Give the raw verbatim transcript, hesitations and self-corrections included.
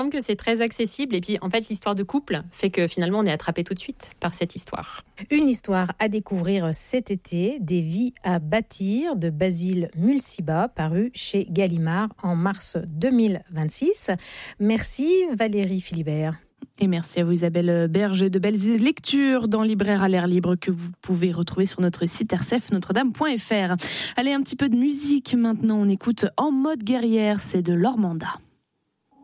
que c'est très accessible et puis en fait l'histoire de couple fait que finalement on est attrapé tout de suite par cette histoire. Une histoire à découvrir cet été, Des vies à bâtir de Basile Mulciba, paru chez Gallimard en mars deux mille vingt-six. Merci Valérie Philibert. Et merci à vous Isabelle Berger, de belles lectures dans Libraire à l'air libre que vous pouvez retrouver sur notre site r c f notre dame point f r. Allez, un petit peu de musique maintenant, on écoute En mode guerrière, c'est de Lormanda.